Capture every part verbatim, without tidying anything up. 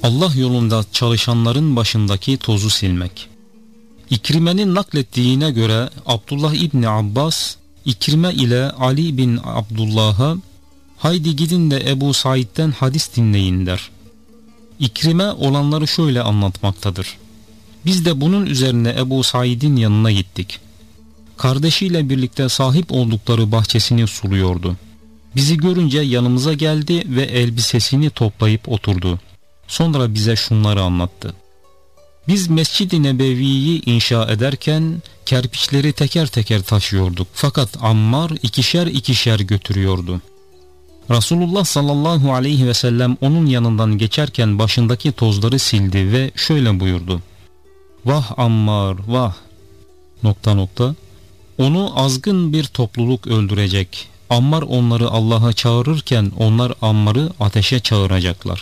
Allah yolunda çalışanların başındaki tozu silmek. İkrime'nin naklettiğine göre Abdullah İbni Abbas, İkrime ile Ali bin Abdullah'a haydi gidin de Ebu Said'den hadis dinleyin der. İkrime olanları şöyle anlatmaktadır. Biz de bunun üzerine Ebu Said'in yanına gittik. Kardeşiyle birlikte sahip oldukları bahçesini suluyordu. Bizi görünce yanımıza geldi ve elbisesini toplayıp oturdu. Sonra bize şunları anlattı. Biz Mescid-i Nebevi'yi inşa ederken kerpiçleri teker teker taşıyorduk. Fakat Ammar ikişer ikişer götürüyordu. Resulullah sallallahu aleyhi ve sellem onun yanından geçerken başındaki tozları sildi ve şöyle buyurdu. Vah Ammar vah nokta nokta. Onu azgın bir topluluk öldürecek. Ammar onları Allah'a çağırırken onlar Ammar'ı ateşe çağıracaklar.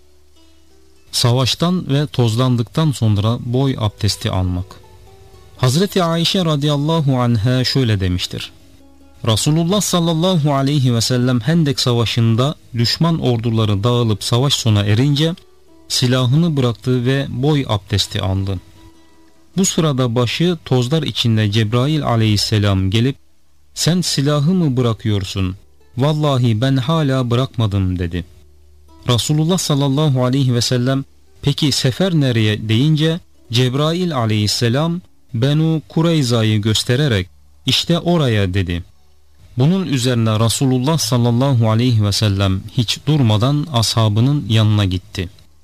Savaştan ve tozlandıktan sonra boy abdesti almak. Hazreti Ayşe radıyallahu anha şöyle demiştir. Resulullah sallallahu aleyhi ve sellem Hendek Savaşı'nda düşman orduları dağılıp savaş sona erince silahını bıraktı ve boy abdesti aldı. Bu sırada başı tozlar içinde Cebrail aleyhisselam gelip sen silahı mı bırakıyorsun? Vallahi ben hala bırakmadım dedi. Resulullah sallallahu aleyhi ve sellem peki sefer nereye deyince Cebrail aleyhisselam Benu Kureyza'yı göstererek işte oraya dedi. Bunun üzerine Resulullah sallallahu aleyhi ve sellem hiç durmadan ashabının yanına gitti.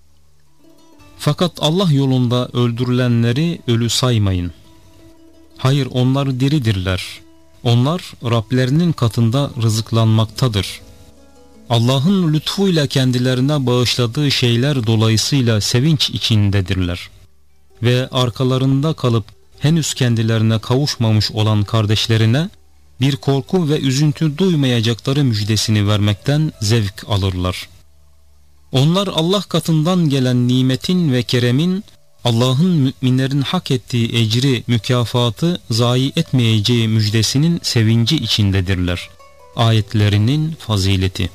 Fakat Allah yolunda öldürülenleri ölü saymayın. Hayır, onlar diridirler. Onlar Rablerinin katında rızıklanmaktadır. Allah'ın lütfuyla kendilerine bağışladığı şeyler dolayısıyla sevinç içindedirler. Ve arkalarında kalıp henüz kendilerine kavuşmamış olan kardeşlerine bir korku ve üzüntü duymayacakları müjdesini vermekten zevk alırlar. Onlar Allah katından gelen nimetin ve keremin, Allah'ın müminlerin hak ettiği ecri, mükafatı zayi etmeyeceği müjdesinin sevinci içindedirler. Ayetlerinin fazileti.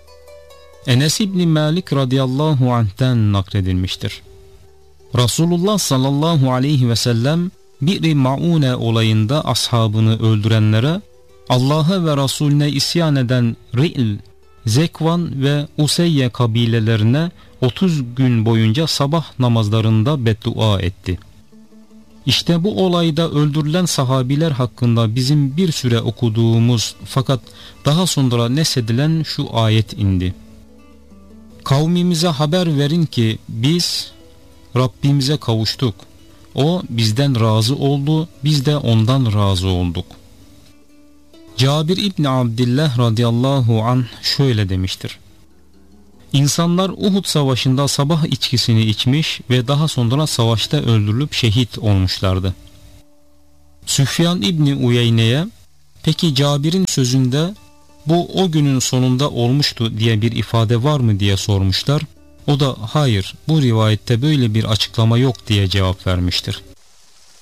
Enes İbni Malik radıyallahu anh'ten nakledilmiştir. Resulullah sallallahu aleyhi ve sellem Bir-i Maune olayında ashabını öldürenlere, Allah'a ve Resulüne isyan eden Ri'l, Zekvan ve Useyye kabilelerine otuz gün boyunca sabah namazlarında beddua etti. İşte bu olayda öldürülen sahabiler hakkında bizim bir süre okuduğumuz fakat daha sonra nesedilen şu ayet indi. Kavmimize haber verin ki biz Rabbimize kavuştuk. O bizden razı oldu, biz de ondan razı olduk. Cabir İbni Abdillah radıyallahu anh şöyle demiştir. İnsanlar Uhud savaşında sabah içkisini içmiş ve daha sonra savaşta öldürülüp şehit olmuşlardı. Süfyan İbni Uyeyne'ye peki Cabir'in sözünde bu o günün sonunda olmuştu diye bir ifade var mı diye sormuşlar. O da hayır, bu rivayette böyle bir açıklama yok diye cevap vermiştir.